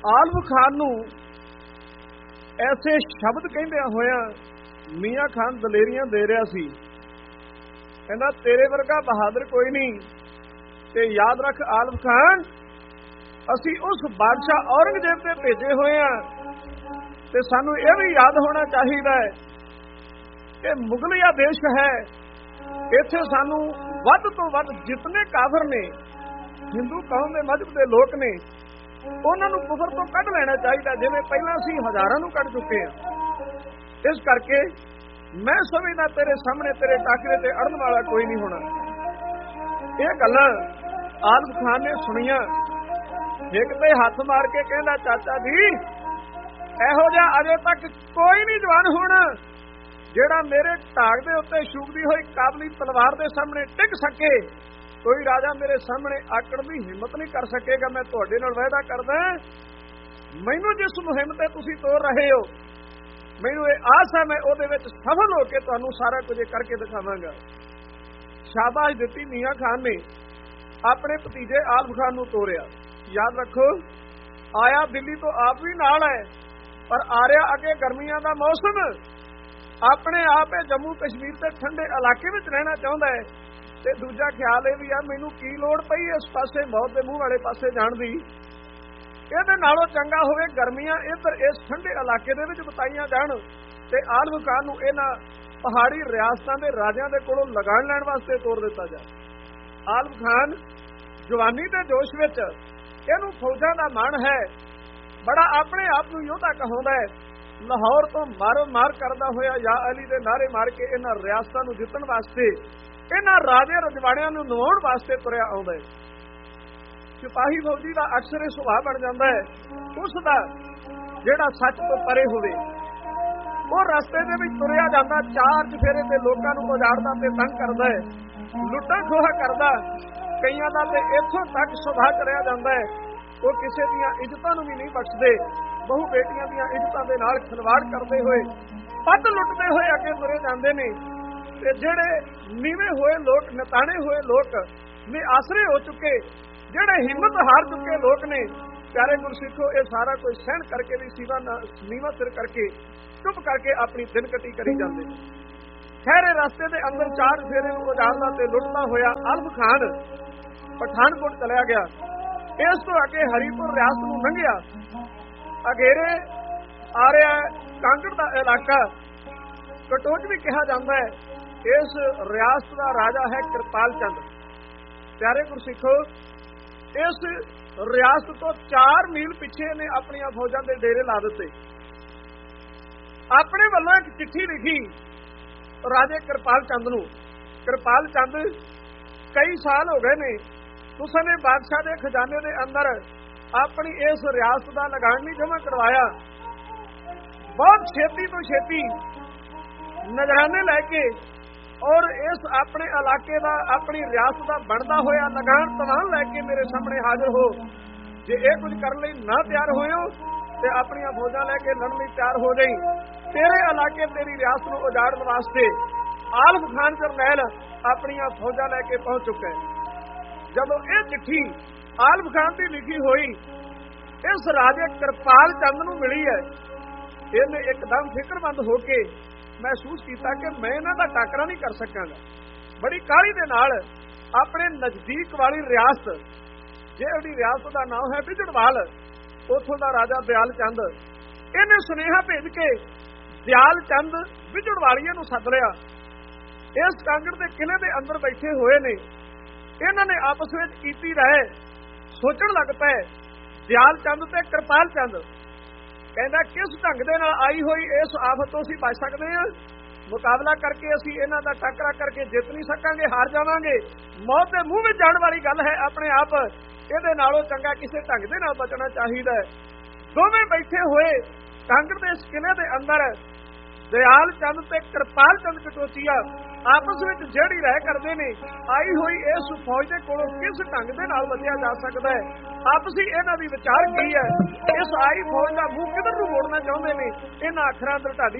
ਆਲਮ ਖਾਨ ਨੂੰ ਐਸੇ ਸ਼ਬਦ ਕਹਿੰਦਿਆਂ ਹੋਇਆਂ ਮੀਆਂ ਖਾਨ ਦਲੇਰੀਆਂ ਦੇ ਰਿਹਾ ਸੀ। ਕਹਿੰਦਾ ਤੇਰੇ ਵਰਗਾ ਬਹਾਦਰ ਕੋਈ ਨਹੀਂ, ਤੇ ਯਾਦ ਰੱਖ ਆਲਮ ਖਾਨ, ਅਸੀਂ ਉਸ ਬਾਦਸ਼ਾਹ ਔਰੰਗਜ਼ੇਬ ਦੇ ਭੇਜੇ ਹੋਏ ਆ, ਤੇ ਸਾਨੂੰ ਇਹ ਵੀ ਯਾਦ ਹੋਣਾ ਚਾਹੀਦਾ ਹੈ ਕਿ ਮੁਗਲਿਆ ਦੇਸ਼ ਹੈ, ਇੱਥੇ ਸਾਨੂੰ ਵੱਧ ਤੋਂ ਵੱਧ ਜਿਤਨੇ ਕਾਫਰ ਨੇ, ਹਿੰਦੂ ਕੌਮ ਦੇ ਮਜ਼ਹਬ ਦੇ ਲੋਕ ਨੇ, ਉਹਨਾਂ ਨੂੰ ਕੁਫਰ ਤੋਂ ਕੱਢ ਲੈਣਾ ਚਾਹੀਦਾ, ਜਿਵੇਂ ਪਹਿਲਾਂ ਅਸੀਂ ਹਜ਼ਾਰਾਂ ਨੂੰ ਕੱਢ ਚੁੱਕੇ ਹਾਂ। ਇਸ ਕਰਕੇ ਮੈਂ ਸਮਝਦਾ ਤੇਰੇ ਸਾਹਮਣੇ ਤੇਰੇ ਟਾਕਰੇ ਤੇ ਅੜਨ ਵਾਲਾ ਕੋਈ ਨਹੀਂ ਹੋਣਾ। ਇਹ ਗੱਲਾਂ ਆਲਮ ਖਾਨ ਨੇ ਸੁਣੀਆਂ, ਇੱਕ ਤੇ ਹੱਥ ਮਾਰ ਕੇ ਕਹਿੰਦਾ ਚਾਚਾ ਜੀ, ਇਹੋ ਜਿਹਾ ਅਜੇ ਤੱਕ ਕੋਈ ਨਹੀਂ ਜਵਾਨ ਹੋਣਾ ਜਿਹੜਾ ਮੇਰੇ ਢਾਗ ਦੇ ਉੱਤੇ ਛੂਕਦੀ ਹੋਈ ਕਾਬਲੀ ਤਲਵਾਰ ਦੇ ਸਾਹਮਣੇ ਟਿਕ ਸਕੇ। ਕੋਈ ਰਾਜਾ ਮੇਰੇ ਸਾਹਮਣੇ ਆਕੜ ਦੀ ਹਿੰਮਤ ਨਹੀਂ ਕਰ ਸਕੇਗਾ। ਮੈਂ ਤੁਹਾਡੇ ਨਾਲ ਵਾਅਦਾ ਕਰਦਾ, ਮੈਨੂੰ ਜਿਸ ਮੁਹਿੰਮ ਤੇ ਤੁਸੀਂ ਤੋਰ ਰਹੇ ਹੋ, ਮੈਨੂੰ ਇਹ ਆਸ ਹੈ ਮੈਂ ਉਹਦੇ ਵਿੱਚ ਸਫਲ ਹੋ ਕੇ ਤੁਹਾਨੂੰ ਸਾਰਾ ਕੁਝ ਕਰਕੇ ਦਿਖਾਵਾਂਗਾ। ਸ਼ਾਬਾਸ਼ ਦਿੱਤੀ ਮੀਆਂ ਖਾਨ ਨੇ, ਆਪਣੇ ਭਤੀਜੇ ਆਲਮ ਖਾਨ ਨੂੰ ਤੋਰਿਆ। ਯਾਦ ਰੱਖੋ, ਆਇਆ ਦਿੱਲੀ ਤੋਂ ਆਪ ਵੀ ਨਾਲ ਹੈ, ਪਰ ਆ ਰਿਹਾ ਅੱਗੇ ਗਰਮੀਆਂ ਦਾ ਮੌਸਮ, ਆਪਣੇ ਆਪ ਇਹ ਜੰਮੂ ਕਸ਼ਮੀਰ ਤੇ ਠੰਡੇ ਇਲਾਕੇ ਵਿੱਚ ਰਹਿਣਾ ਚਾਹੁੰਦਾ ਹੈ। ਤੇ ਦੂਜਾ ਖਿਆਲ ਇਹ ਵੀ ਆ, ਮੈਨੂੰ ਕੀ ਲੋੜ ਪਈ ਇਸ ਪਾਸੇ ਮੌਤ ਦੇ ਮੂੰਹ ਵਾਲੇ ਪਾਸੇ ਜਾਣ ਦੀ। ਇਹਦੇ ਨਾਲੋਂ ਚੰਗਾ ਹੋਵੇ ਗਰਮੀਆਂ ਇੱਧਰ ਇਸ ਠੰਡੇ ਇਲਾਕੇ ਦੇ ਵਿੱਚ ਬਿਤਾਈਆਂ ਜਾਣ, ਤੇ ਆਲਮ ਖਾਨ ਨੂੰ ਇਹਨਾਂ ਪਹਾੜੀ ਰਿਆਸਤਾਂ ਦੇ ਰਾਜਿਆਂ ਦੇ ਕੋਲੋਂ ਲਗਾਨ ਲੈਣ ਵਾਸਤੇ ਤੋਰ ਦਿੱਤਾ ਜਾਏ। ਆਲਮ ਖਾਨ ਜਵਾਨੀ ਦੇ ਜੋਸ਼ ਵਿੱਚ, ਇਹਨੂੰ ਫੌਜਾਂ ਦਾ ਮਾਣ ਹੈ, ਬੜਾ ਆਪਣੇ ਆਪ ਨੂੰ ਯੋਧਾ ਕਹਾਉਂਦਾ ਹੈ। ਲਾਹੌਰ ਤੋਂ ਮਾਰੋ ਮਾਰ ਕਰਦਾ ਹੋਇਆ ਯਾ ਅਲੀ ਦੇ ਨਾਰੇ ਮਾਰ ਕੇ ਇਹਨਾਂ ਰਿਆਸਤਾਂ ਨੂੰ ਜਿੱਤਣ ਵਾਸਤੇ, ਇਹਨਾਂ ਰਾਜੇ ਰਜਵਾੜਿਆਂ ਨੂੰ ਨਵਾਉਣ ਵਾਸਤੇ ਤੁਰਿਆ ਆਉਂਦਾ ਹੈ। ਸਿਪਾਹੀ ਫੌਜੀ ਦਾ ਅਕਸਰ ਇਹ ਸੁਭਾਅ ਬਣ ਜਾਂਦਾ ਹੈ, ਉਸ ਦਾ ਜਿਹੜਾ ਸੱਚ ਤੋਂ ਪਰੇ ਹੋਵੇ। ਉਹ ਰਸਤੇ ਦੇ ਵਿੱਚ ਤੁਰਿਆ ਜਾਂਦਾ, ਚਾਰ ਚਫੇਰੇ ਤੇ ਲੋਕਾਂ ਨੂੰ ਉਜਾੜਦਾ ਤੇ ਤੰਗ ਕਰਦਾ ਹੈ, ਲੁੱਟਾਂ ਖੋਹਾ ਕਰਦਾ, ਕਈਆਂ ਦਾ ਤੇ ਇੱਥੋਂ ਤੱਕ ਸੁਭਾਅ ਕਰਿਆ ਜਾਂਦਾ ਹੈ ਉਹ ਕਿਸੇ ਦੀਆਂ ਇੱਜ਼ਤਾਂ ਨੂੰ ਵੀ ਨਹੀਂ ਬਖਸ਼ਦੇ। ਬਹੁ ਬੇਟੀਆਂ ਦੀਆਂ ਇੱਜ਼ਤਾਂ ਦੇ ਨਾਲ ਖਿਲਵਾੜ ਕਰਦੇ ਹੋਏ, ਪੱਦ ਲੁੱਟਦੇ ਹੋਏ ਅੱਗੇ ਤੁਰੇ ਜਾਂਦੇ ਨੇ। ਤੇ ਜਿਹੜੇ ਨੀਵੇਂ ਹੋਏ ਲੋਕ, ਨਤਾਣੇ ਹੋਏ ਲੋਕ ਨੇ ਆਸਰੇ ਹੋ ਚੁੱਕੇ, ਜਿਹੜੇ ਹਿੰਮਤ ਹਾਰ ਚੁੱਕੇ ਲੋਕ ਨੇ, ਪਿਆਰੇ ਗੁਰਸਿੱਖੋ, ਇਹ ਸਾਰਾ ਕੁਝ ਸਹਿਣ ਕਰਕੇ ਵੀ ਨੀਵਾਂ ਸਿਰ ਕਰਕੇ ਚੁੱਪ ਕਰਕੇ ਆਪਣੀ ਦਿਨ ਕੱਟੀ ਕਰੀ ਜਾਂਦੇ ਨੇ। ਖੈਰੇ ਰਸਤੇ ਦੇ ਅੰਦਰ ਚਾਰ ਫੇਰੇ ਨੂੰ ਉਜਾੜਦਾ ਤੇ ਲੁੱਟਦਾ ਹੋਇਆ ਆਲਮ ਖਾਨ ਪਠਾਨਕੋਟ ਚਲਿਆ ਗਿਆ। ਇਸ ਤੋਂ ਅੱਗੇ ਹਰੀਪੁਰ ਰਿਆਸਤ ਨੂੰ ਲੰਘਿਆ, ਅਗੇਰੇ ਆ ਰਿਹਾ ਕਾਂਗੜ ਦਾ ਇਲਾਕਾ, ਕਟੋਚ ਵੀ ਕਿਹਾ ਜਾਂਦਾ ਹੈ। ਇਸ ਰਿਆਸਤ ਦਾ ਰਾਜਾ ਹੈ ਕਿਰਪਾਲ ਚੰਦ। ਪਿਆਰੇ ਗੁਰਸਿੱਖੋ, ਇਸ ਰਿਆਸਤ ਤੋਂ 4 ਮੀਲ ਪਿੱਛੇ ਨੇ ਆਪਣੀਆਂ ਫੌਜਾਂ ਦੇ ਡੇਰੇ ਲਾ ਦਿੱਤੇ। ਆਪਣੇ ਵੱਲੋਂ ਇੱਕ ਚਿੱਠੀ ਲਿਖੀ ਰਾਜੇ ਕਿਰਪਾਲ ਚੰਦ ਨੂੰ। ਕਿਰਪਾਲ ਚੰਦ, ਕਈ ਸਾਲ ਹੋ ਗਏ ਨੇ ਤੁਸੀਂ ਨੇ ਬਾਦਸ਼ਾਹ ਦੇ ਖਜ਼ਾਨੇ ਦੇ ਅੰਦਰ ਆਪਣੀ ਇਸ ਰਿਆਸਤ ਦਾ ਲਗਾਨ ਨਹੀਂ ਜਮ੍ਹਾਂ ਕਰਵਾਇਆ। ਬਹੁਤ ਛੇਤੀ ਤੋਂ ਛੇਤੀ ਨਜ਼ਰਾਨੇ ਲੈ ਕੇ ਔਰ ਇਸ ਆਪਣੇ ਇਲਾਕੇ ਦਾ, ਆਪਣੀ ਰਿਆਸਤ ਦਾ ਬਣਦਾ ਹੋਇਆ ਲਗਾਨ ਤਮਾਮ ਲੈ ਕੇ ਮੇਰੇ ਸਾਹਮਣੇ ਹਾਜ਼ਰ ਹੋ। ਜੇ ਇਹ ਕੁਝ ਕਰਨ ਲਈ ਨਾ ਤਿਆਰ ਹੋਇਓ ਤੇ ਆਪਣੀਆਂ ਫੌਜਾਂ ਲੈ ਕੇ ਲੜਨ ਲਈ ਤਿਆਰ ਹੋ ਜਾਈ। ਤੇਰੇ ਇਲਾਕੇ, ਤੇਰੀ ਰਿਆਸਤ ਨੂੰ ਉਜਾੜਨ ਵਾਸਤੇ ਆਲਮ ਖਾਨ ਜਰਨੈਲ ਆਪਣੀਆਂ ਫੌਜਾਂ ਲੈ ਕੇ ਪਹੁੰਚ ਚੁੱਕਾ ਹੈ। ਜਦੋਂ ਇਹ ਚਿੱਠੀ ਆਲਮ ਖਾਨ ਦੀ ਲਿਖੀ ਹੋਈ, ਇਸ ਰਾਜੇ ਕਿਰਪਾਲ ਚੰਦ ਨੂੰ ਮਿਲੀ ਹੈ, ਇਹਨੇ ਇੱਕਦਮ ਫਿਕਰਮੰਦ ਹੋ ਕੇ ਮਹਿਸੂਸ ਕੀਤਾ ਕਿ ਮੈਂ ਇਹਨਾਂ ਦਾ ਟਾਕਰਾ ਨਹੀਂ ਕਰ ਸਕਾਂਗਾ। ਬੜੀ ਕਾਹਲੀ ਦੇ ਨਾਲ ਆਪਣੇ ਨਜ਼ਦੀਕ ਵਾਲੀ ਰਿਆਸਤ, ਜਿਹੜੀ ਰਿਆਸਤ ਦਾ ਨਾਮ ਹੈ ਬਿਜੜਵਾਲ, ਉੱਥੋਂ ਦਾ ਰਾਜਾ ਦਿਆਲ ਚੰਦ, ਇਹਨੇ ਸੁਨੇਹਾ ਭੇਜ ਕੇ ਦਿਆਲ ਚੰਦ ਬਿਜੜਵਾਲੀਏ ਨੂੰ ਸੱਦ ਲਿਆ। ਇਸ ਕਾਂਗੜ ਦੇ ਕਿਲੇ ਦੇ ਅੰਦਰ ਬੈਠੇ ਹੋਏ ਨੇ। ਇਹਨਾਂ ਨੇ ਆਪਸ ਵਿੱਚ ਕੀਤੀ ਰਹੇ, ਸੋਚਣ ਲੱਗ ਪਏ। ਦਿਆਲ ਚੰਦ ਤੇ ਕਿਰਪਾਲ ਚੰਦ ਕਹਿੰਦਾ, ਕਿਸ ਢੰਗ ਦੇ ਨਾਲ ਆਈ ਹੋਈ ਇਸ ਆਫਤ ਤੋਂ ਅਸੀਂ ਬਚ ਸਕਦੇ ਹਾਂ? ਮੁਕਾਬਲਾ ਕਰਕੇ ਅਸੀਂ ਇਹਨਾਂ ਦਾ ਟੱਕਰਾ ਕਰਕੇ ਜਿੱਤ ਨਹੀਂ ਸਕਾਂਗੇ, ਹਾਰ ਜਾਵਾਂਗੇ। ਮੌਤ ਦੇ ਮੂੰਹ ਵਿੱਚ ਜਾਣ ਵਾਲੀ ਗੱਲ ਹੈ ਆਪਣੇ ਆਪ। ਇਹਦੇ ਨਾਲੋਂ ਚੰਗਾ ਕਿਸੇ ਢੰਗ ਦੇ ਨਾਲ ਬਚਣਾ ਚਾਹੀਦਾ ਹੈ। ਦੋਵੇਂ ਬੈਠੇ ਹੋਏ ਕਾਂਗੜ ਦੇ ਇਸ ਕਿਲੇ ਦੇ ਅੰਦਰ ਦਿਆਲ ਚੰਦ ਤੇ ਕਿਰਪਾਲ ਚੰਦ ਕਟੋਚੀਆ ਆਪਸ ਵਿੱਚ ਜਿਹੜੀ ਰਹਿ ਕਰਦੇ ਨੇ, ਆਈ ਹੋਈ ਇਸ ਫੌਜ ਦੇ ਕੋਲੋਂ ਕਿਸ ਢੰਗ ਦੇ ਨਾਲ ਬਚਿਆ ਜਾ ਸਕਦਾ ਹੈ। ਆਪਸੀ ਇਹਨਾਂ ਦੀ ਵਿਚਾਰ ਕੀ ਹੈ, ਇਸ ਆਈ ਫੌਜ ਦਾ ਮੂੰਹ ਕਿੱਧਰ ਨੂੰ ਮੋੜਨਾ ਚਾਹੁੰਦੇ ਨੇ। ਇਹਨਾਂ ਅੱਖਰਾਂ ਅੰਦਰ ਢਾਡੀ